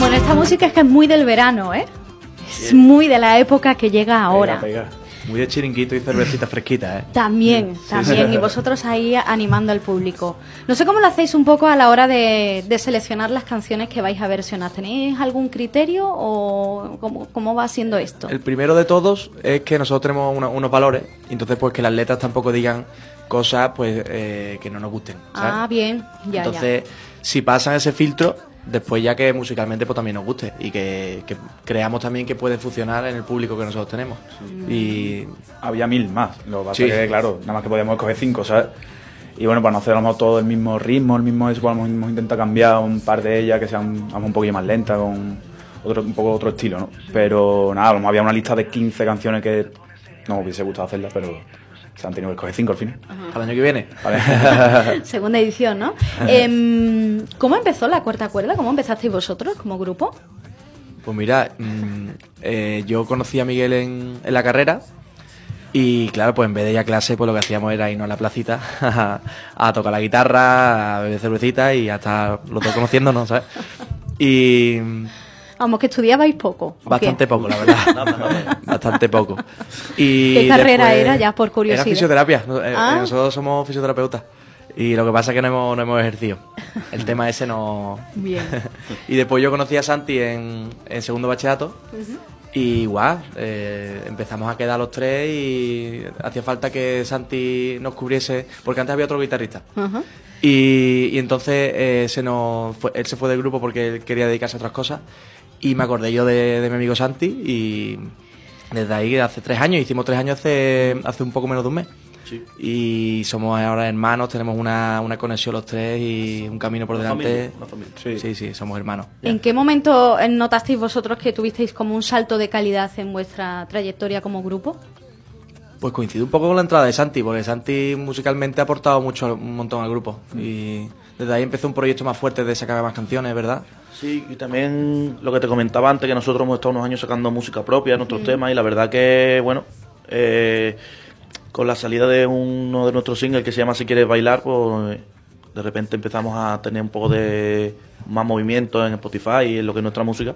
Bueno, esta música es que es muy del verano, ¿eh? Es muy de la época que llega ahora. Pega. Muy de chiringuito y cervecita fresquita, ¿eh? También. Y vosotros ahí animando al público. No sé cómo lo hacéis un poco a la hora de seleccionar las canciones que vais a versionar. ¿Tenéis algún criterio o cómo va siendo esto? El primero de todos es que nosotros tenemos unos valores, y entonces pues que las letras tampoco digan cosas pues que no nos gusten, ¿sabes? Ah, bien, ya. Entonces, si pasan ese filtro, después ya que musicalmente pues también nos guste y que creamos también que puede funcionar en el público que nosotros tenemos. Y había 1000 más, lo que pasa es que claro, nada más que podíamos escoger 5, ¿sabes? Y bueno, para no hacer a lo mejor todo el mismo ritmo, el mismo eso, pues hemos intentado cambiar un par de ellas que sean un poquillo más lentas, con un poco otro estilo, ¿no? Pero nada, a lo mejor había una lista de 15 canciones que no me hubiese gustado hacerlas, pero se han tenido que escoger 5 al final. Para el año que viene. Vale. Segunda edición, ¿no? ¿Cómo empezó la Cuarta Cuerda? ¿Cómo empezasteis vosotros como grupo? Pues mira, yo conocí a Miguel en la carrera y claro, pues en vez de ir a clase, pues lo que hacíamos era irnos a la placita a tocar la guitarra, a beber cervecita y hasta los dos conociéndonos, ¿sabes? Y Vamos, que estudiabais poco. bastante poco, la verdad. Bastante poco. Y ¿qué carrera después era, ya por curiosidad? Era fisioterapia. Ah. Nosotros somos fisioterapeutas. Y lo que pasa es que no hemos ejercido. El tema ese no... Bien. Y después yo conocí a Santi en segundo bachillerato. Y igual, empezamos a quedar los tres y hacía falta que Santi nos cubriese, porque antes había otro guitarrista. Ajá. Y entonces él se fue del grupo porque él quería dedicarse a otras cosas. Y me acordé yo de mi amigo Santi y desde ahí, hace 3 años, hicimos 3 años hace un poco menos de un mes. Sí. Y somos ahora hermanos, tenemos una conexión los tres y un camino por delante. Una familia. Sí, somos hermanos. ¿En qué momento notasteis vosotros que tuvisteis como un salto de calidad en vuestra trayectoria como grupo? Pues coincide un poco con la entrada de Santi, porque Santi musicalmente ha aportado un montón al grupo. Y desde ahí empezó un proyecto más fuerte de sacar más canciones, ¿verdad? Sí, y también lo que te comentaba antes, que nosotros hemos estado unos años sacando música propia, nuestros temas, y la verdad que, bueno, con la salida de uno de nuestros singles que se llama Si Quieres Bailar, pues de repente empezamos a tener un poco de más movimiento en Spotify y en lo que es nuestra música,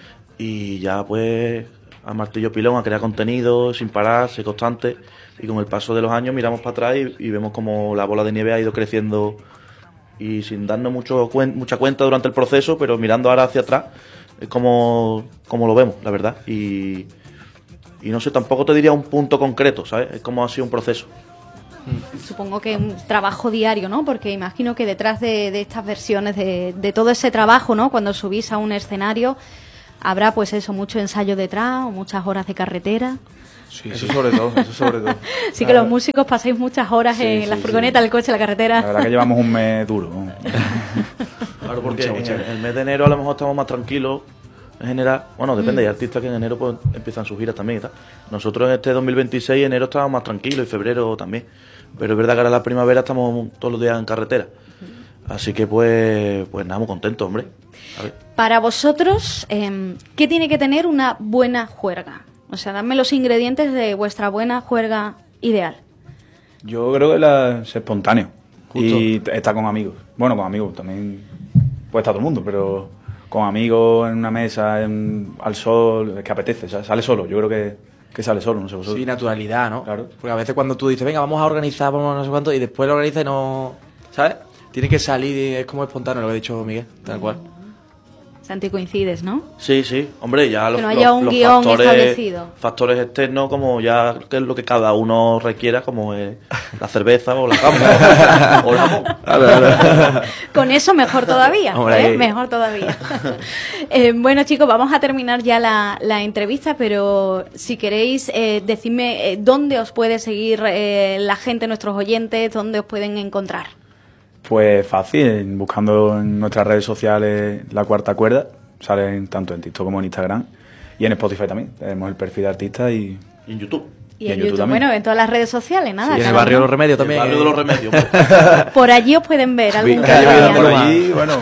y ya pues a martillo pilón, a crear contenido sin parar, ser constante, y con el paso de los años miramos para atrás y vemos como la bola de nieve ha ido creciendo y sin darnos mucha cuenta durante el proceso, pero mirando ahora hacia atrás es como lo vemos, la verdad. Y no sé, tampoco te diría un punto concreto, ¿sabes? Es como ha sido un proceso. Supongo que un trabajo diario, ¿no? Porque imagino que detrás de estas versiones, de todo ese trabajo, ¿no? Cuando subís a un escenario, habrá pues eso, mucho ensayo detrás o muchas horas de carretera. Sí, eso sobre todo. Sí, que los músicos pasáis muchas horas en la furgoneta, el coche, la carretera. La verdad que llevamos un mes duro, ¿no? Claro, porque Mucho. en el mes de enero a lo mejor estamos más tranquilos en general. Bueno, depende, hay artistas que en enero pues empiezan sus giras también y tal. Nosotros en este 2026, enero estábamos más tranquilos y febrero también. Pero es verdad que ahora la primavera estamos todos los días en carretera. Así que pues nada, muy contentos, hombre. A ver. Para vosotros, ¿qué tiene que tener una buena juerga? O sea, dadme los ingredientes de vuestra buena juerga ideal. Yo creo que es espontáneo. Justo. Y estar con amigos. Bueno, con amigos también puede estar todo el mundo, pero con amigos en una mesa, al sol, es que apetece, ¿sabes? Sale solo. Yo creo que sale solo, no sé vosotros. Sí, naturalidad, ¿no? Claro. Porque a veces cuando tú dices, venga, vamos a organizar, vamos a no sé cuánto, y después lo organizas y no... ¿Sabes? Tiene que salir y es como espontáneo lo que ha dicho Miguel, tal cual. Santi, coincides, ¿no? Sí, hombre, ya Que no haya un guión establecido. Factores externos, como ya que es lo que cada uno requiera, como la cerveza o la cama o el jamón. Con eso mejor todavía, Hombre. mejor todavía. Bueno, chicos, vamos a terminar ya la entrevista, pero si queréis, decidme dónde os puede seguir la gente, nuestros oyentes, dónde os pueden encontrar. Pues fácil, buscando en nuestras redes sociales La Cuarta Cuerda, salen tanto en TikTok como en Instagram, y en Spotify también, tenemos el perfil de artista y Y en YouTube. Y en YouTube también. Bueno, en todas las redes sociales, nada. Y en el cada barrio de uno. los Remedios también. El barrio de los Remedios. Por allí os pueden ver algún Que haya día. habido por Paloma. allí, bueno,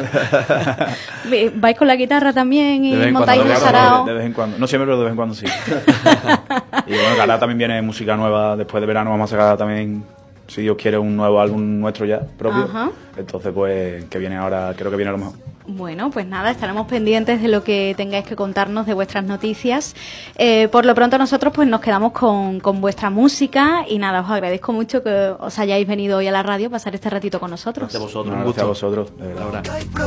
¿Vais con la guitarra también y De vez en montáis cuando, un claro, sarao? de vez en cuando, no siempre, pero de vez en cuando sí. Y bueno, que ahora también viene música nueva, después de verano vamos a sacar también, si Dios quiere, un nuevo álbum nuestro ya, propio. Ajá. Entonces, pues, que viene ahora, creo que viene a lo mejor. Bueno, pues nada, estaremos pendientes de lo que tengáis que contarnos de vuestras noticias. Por lo pronto nosotros pues nos quedamos con vuestra música y nada, os agradezco mucho que os hayáis venido hoy a la radio a pasar este ratito con nosotros. Gracias a vosotros, Gracias a vosotros, de verdad.